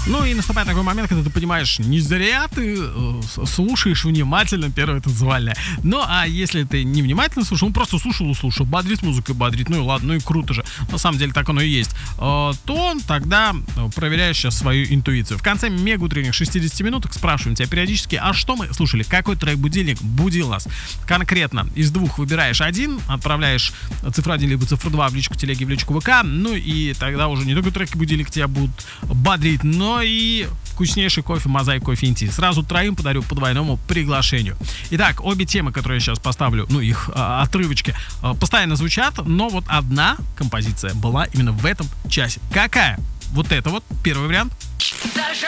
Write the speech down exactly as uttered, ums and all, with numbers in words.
Ну и наступает такой момент, когда ты понимаешь, не зря ты э, слушаешь внимательно первое танцевальное. Ну а если ты не внимательно слушал, ну просто слушал и слушал, бодрит музыка, бодрит, ну и ладно, ну и круто же, на самом деле так оно и есть, э, то тогда проверяешь сейчас свою интуицию. В конце мега утренних шестидесяти минуток спрашиваем тебя периодически, а что мы слушали, какой трек-будильник будил нас? Конкретно из двух выбираешь один, отправляешь цифру один либо цифру два в личку телеги, в личку ВК, ну и тогда уже не только треки-будильник тебя будут бодрить, но и вкуснейший кофе Мозаик Кофе Инти. Сразу троим подарю по двойному приглашению. Итак, обе темы, которые я сейчас поставлю, ну их а, отрывочки, а, постоянно звучат, но вот одна композиция была именно в этом часе. Какая? Вот это вот первый вариант. Даже